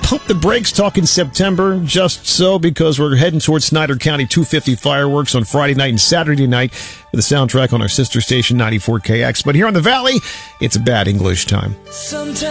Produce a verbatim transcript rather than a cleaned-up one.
pump the brakes talking September, just so because we're heading towards Snyder County two fifty fireworks on Friday night and Saturday night for the soundtrack on our sister station ninety-four K X. But here on the Valley, it's a bad English time. Sometimes